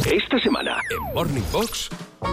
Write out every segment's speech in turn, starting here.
Esta semana, en Morning Box,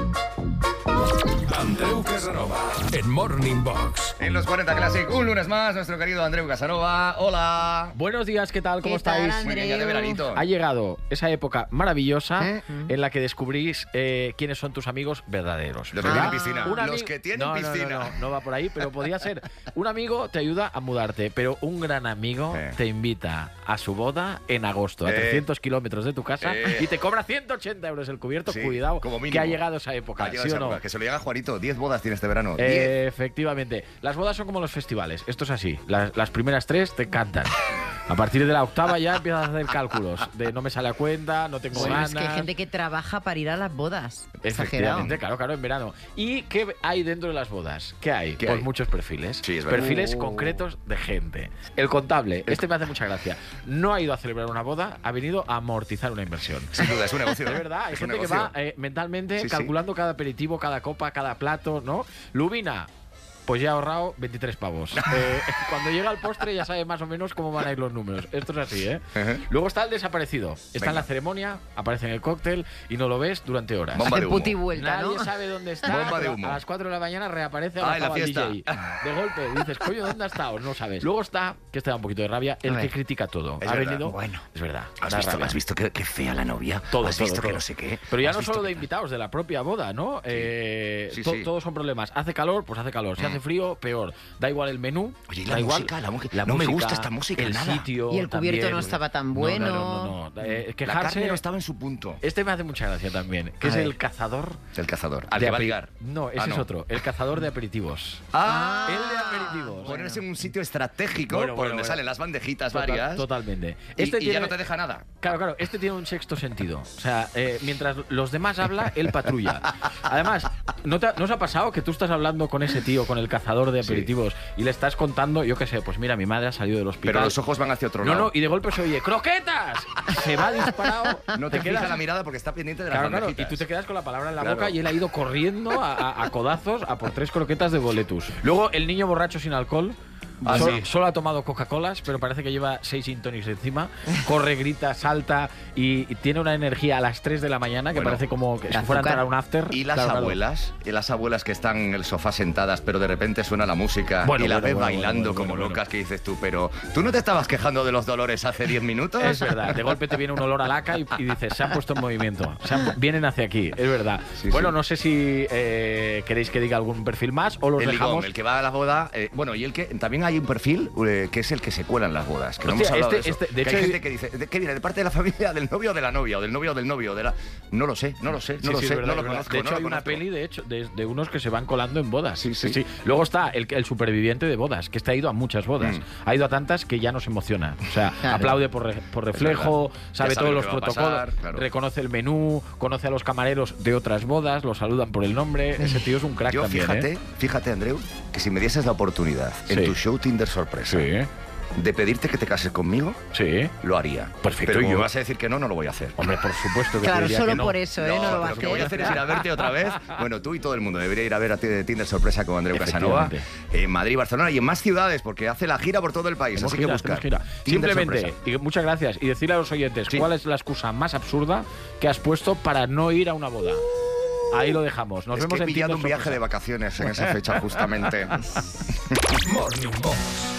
Andreu Casanova. En Morning Box. En los 40 Classic, un lunes más, nuestro querido Andreu Casanova. Hola. Buenos días, ¿qué tal? ¿Cómo estáis? Muy bien, ya de veranito. Ha llegado esa época maravillosa en la que descubrís quiénes son tus amigos verdaderos. Los que tienen piscina. Los que tienen piscina. No va por ahí, pero podía ser. Un amigo te ayuda a mudarte, pero un gran amigo te invita a su boda en agosto, a 300 kilómetros de tu casa, y te cobra 180 euros el cubierto. Cuidado, como mínimo, que ha llegado esa época. ¿Sí o no? Que se lo llega a Juanito. 10 bodas tiene este verano. Efectivamente. Las bodas son como los festivales. Esto es así. Las primeras 3 te encantan. A partir de la octava ya empiezas a hacer cálculos de no me sale a cuenta, no tengo ganas. Es que hay gente que trabaja para ir a las bodas. Efectivamente, claro, en verano. ¿Y qué hay dentro de las bodas? ¿Qué hay? Pues muchos perfiles. Sí, es verdad. Perfiles concretos de gente. El contable, este me hace mucha gracia. No ha ido a celebrar una boda, ha venido a amortizar una inversión. Sin duda, es un negocio. De verdad, hay gente que va mentalmente calculando cada aperitivo, cada copa, cada plato, ¿no? Lubina. Pues ya ha ahorrado 23 pavos. Cuando llega al postre ya sabe más o menos cómo van a ir los números. Esto es así, ¿eh? Luego está el desaparecido. Está en la ceremonia, aparece en el cóctel y no lo ves durante horas. Bomba de humo. Puti vuelta, Nadie ¿no? sabe dónde está. Bomba de humo. A las 4 de la mañana reaparece en la el fiesta. DJ. De golpe dices, coño, ¿dónde ha estado? No sabes. Luego está, que este da un poquito de rabia, el que critica todo. Es ha verdad. venido. Bueno. Es verdad. ¿Has visto qué fea la novia? Todo, ¿Has visto todo. que no sé qué? Pero ya no solo de invitados, de la propia boda, ¿no? Todos son problemas. Hace calor, pues hace calor. Si hace frío, peor. Da igual el menú. Oye, da la igual música, la no música, me gusta esta música, el nada. sitio. Y el cubierto también. no estaba tan bueno. No. La Quejarse. carne no estaba en su punto. Este me hace mucha gracia también, que es el cazador. El cazador. Al que va a ligar. No, ese es otro. El cazador de aperitivos. El de aperitivos. Ponerse en un sitio estratégico por donde salen las bandejitas varias. Totalmente. Y ya no te deja nada. Claro, este tiene un sexto sentido. O sea, mientras los demás hablan, él patrulla. Además, ¿no os ha pasado que tú estás hablando con ese tío, con el cazador de aperitivos, y le estás contando, yo qué sé, pues mira, mi madre ha salido del hospital. Pero los ojos van hacia otro lado. No, y de golpe se oye, ¡croquetas! Se va disparado. No te fija la mirada porque está pendiente de las bandejitas. Y tú te quedas con la palabra en la boca y él ha ido corriendo a codazos a por 3 croquetas de boletus. Luego, el niño borracho sin alcohol. Solo ha tomado Coca-Colas, pero parece que lleva 6 gin tonics encima. Corre, grita, salta y tiene una energía a las 3 de la mañana que parece como que si fuera a entrar a un after. Y las abuelas que están en el sofá sentadas, pero de repente suena la música y las ves bailando como locas, que dices tú, pero ¿tú no te estabas quejando de los dolores hace 10 minutos? Es verdad, de golpe te viene un olor a laca y dices, se han puesto en movimiento, vienen hacia aquí, es verdad. No sé si queréis que diga algún perfil más o los el dejamos. Ligón, el que va a la boda, y el que también hay un perfil que es el que se cuela en las bodas, que no hemos hablado de eso. De hecho, hay gente que dice, ¿qué viene? ¿De parte de la familia, del novio o de la novia? ¿O del novio o del novio? No lo sé, no lo conozco. De hecho, hay una peli de unos que se van colando en bodas. Sí. Luego está el superviviente de bodas, que ha ido a muchas bodas. Ha ido a tantas que ya no se emociona. O sea, aplaude por reflejo, sabe todos los protocolos, reconoce el menú, conoce a los camareros de otras bodas, los saludan por el nombre. Ese tío es un crack también. Fíjate, Andreu, que si me dieses la oportunidad en tu show Tinder sorpresa de pedirte que te cases conmigo, lo haría. Perfecto. Pero me vas a decir que no lo voy a hacer. Hombre, por supuesto que claro, solo que no. por eso, no lo va a hacer. Lo que voy a hacer es ir a verte otra vez. Bueno, tú y todo el mundo debería ir a ver a Tinder sorpresa con Andreu Casanova en Madrid, Barcelona y en más ciudades, porque hace la gira por todo el país. Así que busca. Simplemente, y muchas gracias, y decirle a los oyentes cuál es la excusa más absurda que has puesto para no ir a una boda. Ahí lo dejamos. Nos vemos en Tinder sorpresa. He pillado un viaje de vacaciones en esa fecha justamente. Morning Box.